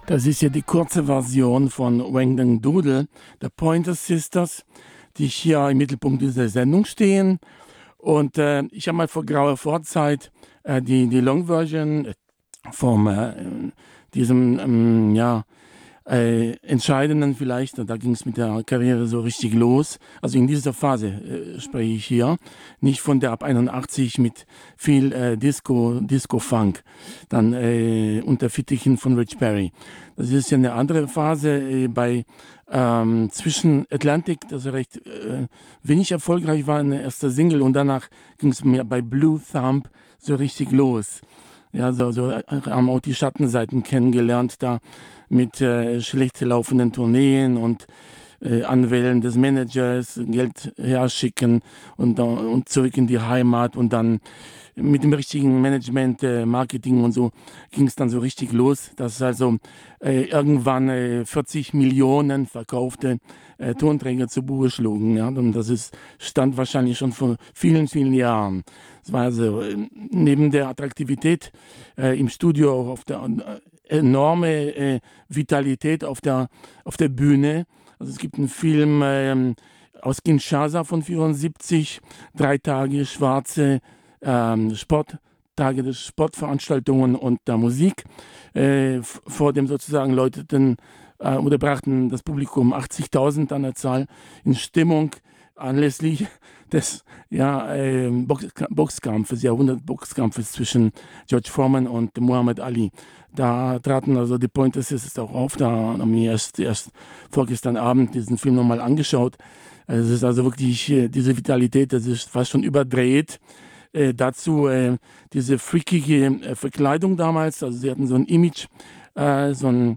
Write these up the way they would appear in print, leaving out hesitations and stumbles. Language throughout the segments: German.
Das ist ja die kurze Version von Wang Dang Doodle, der Pointer Sisters, die hier im Mittelpunkt dieser Sendung stehen. Und ich habe mal vor grauer Vorzeit die Long Version von diesem entscheidenden vielleicht, da ging es mit der Karriere so richtig los. Also in dieser Phase spreche ich hier, nicht von der ab 81 mit viel Disco-Funk, dann unter Fittichen von Rich Perry. Das ist ja eine andere Phase bei zwischen Atlantic, das recht wenig erfolgreich war, eine erste Single, und danach ging es mir bei Blue Thumb so richtig los. Ja, so haben auch die Schattenseiten kennengelernt, da mit schlecht laufenden Tourneen und Anwählen des Managers, Geld herschicken und zurück in die Heimat, und dann mit dem richtigen Management, Marketing und so ging es dann so richtig los, dass also irgendwann 40 Millionen verkaufte Tonträger zu Buche schlugen. Ja? Und das stand wahrscheinlich schon vor vielen, vielen Jahren. Es war also neben der Attraktivität im Studio auch auf der enorme Vitalität auf der Bühne. Also es gibt einen Film aus Kinshasa von 74, 3 Tage schwarze Tage der Sportveranstaltungen und der Musik. Vor dem sozusagen läuteten oder brachten das Publikum 80.000 an der Zahl in Stimmung anlässlich des Boxkampfes, Jahrhundertboxkampfes zwischen George Foreman und Muhammad Ali. Da traten also die Pointer Sisters auch auf. Da haben wir erst vorgestern Abend diesen Film nochmal angeschaut. Es ist also wirklich diese Vitalität, das ist fast schon überdreht. Dazu diese freakige Verkleidung damals. Also sie hatten so ein Image, so ein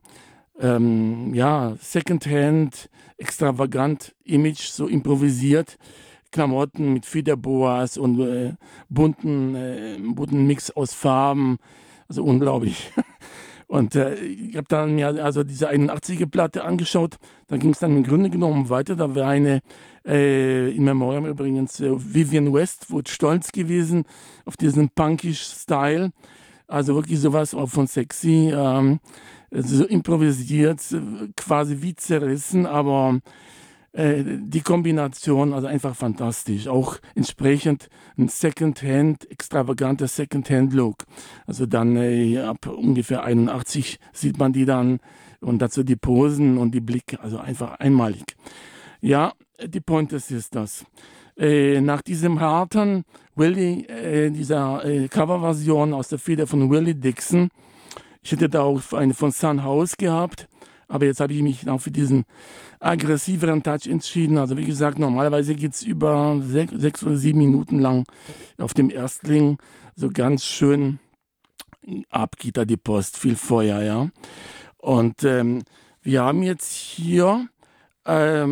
Secondhand, extravagant Image, so improvisiert. Klamotten mit Federboas und bunten Mix aus Farben. Also unglaublich. Und ich habe dann mir also diese 81er-Platte angeschaut. Da ging es dann im Grunde genommen weiter. Da war eine in Memoriam übrigens Vivienne Westwood stolz gewesen auf diesen punkish-Style. Also wirklich sowas auch von sexy. So improvisiert, quasi wie zerrissen, aber die Kombination, also einfach fantastisch. Auch entsprechend ein extravaganter Second-Hand-Look. Also dann ab ungefähr 81 sieht man die dann, und dazu die Posen und die Blicke, also einfach einmalig. Ja, die Pointer Sisters. Nach diesem harten dieser Coverversion aus der Feder von Willie Dixon, ich hätte da auch eine von Son House gehabt, aber jetzt habe ich mich auch für diesen aggressiveren Touch entschieden. Also wie gesagt, normalerweise geht es über 6 oder 7 Minuten lang auf dem Erstling. So ganz schön ab geht da die Post, viel Feuer, ja. Und wir haben jetzt hier, da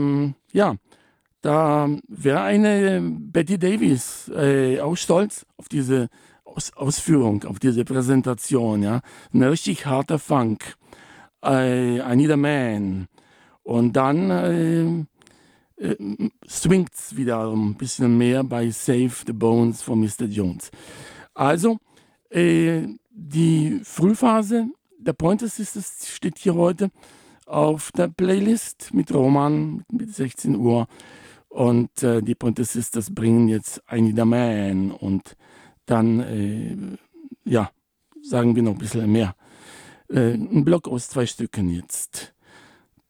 wäre eine Betty Davis auch stolz auf diese Ausführung, auf diese Präsentation, ja. Ein richtig harter Funk. I Need a Man. Und dann swingt es wieder ein bisschen mehr bei Save the Bones von Mr. Jones. Also, die Frühphase der Pointer Sisters steht hier heute auf der Playlist mit Roman mit 16 Uhr. Und die Pointer Sisters bringen jetzt I Need a Man. Und dann, sagen wir noch ein bisschen mehr. Ein Block aus 2 Stücken jetzt.